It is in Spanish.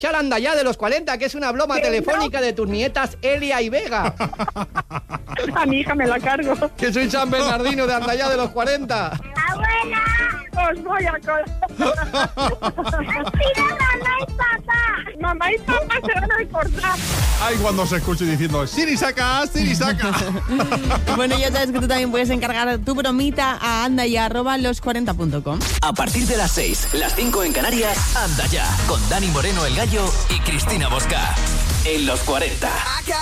Chal anda ya de los 40, que es una broma telefónica de tus nietas Elia y Vega. A mi hija me la cargo. Que soy San Bernardino de anda ya de los 40. ¡Abuela! Os voy a colar. ¡Pida mamá y papá! Mamá y papá se van a acordar. Ay, cuando se escuche diciendo Sirisaka, Sirisaka. Bueno, ya sabes que tú también puedes encargar tu bromita a andaya@los40.com. A partir de las 6, las 5 en Canarias, Anda Ya, con Dani Moreno el Gallo y Cristina Bosca. En Los 40.